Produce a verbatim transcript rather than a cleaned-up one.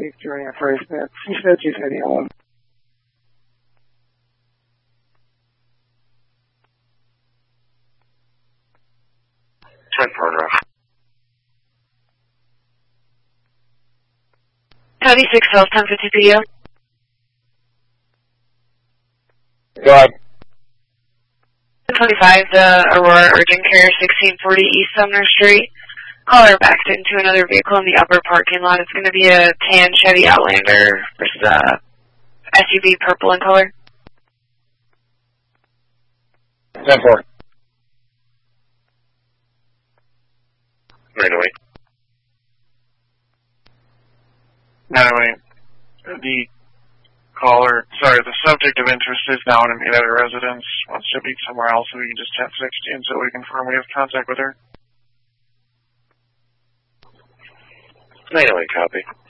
speak during a first bit. She said she said yellow. ten paragraph. Cody six Hills, ten fifty P M. Go ahead. ten twenty-five, the Aurora Urgent Care, sixteen forty East Sumner Street. Caller backed into another vehicle in the upper parking lot. It's going to be a tan Chevy Outlander versus a S U V, purple in color. ten four. nine oh eight. nine oh eight. The caller, sorry, the subject of interest is now in at a residence. Wants to be somewhere else, so we can just ten sixteen so we confirm we have contact with her. nine oh eight, copy.